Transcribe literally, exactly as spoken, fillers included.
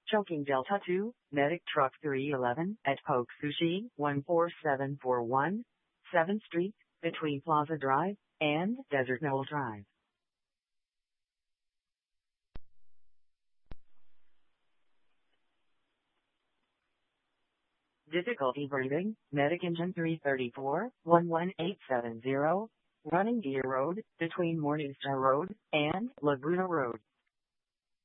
Choking Delta two, Medic Truck three eleven at Poke Sushi, one four seven four one, seventh Street, between Plaza Drive and Desert Knoll Drive. Difficulty breathing, Medic Engine three thirty-four, one one eight seven zero, Running Gear Road, between Morningstar Road and Laguna Road.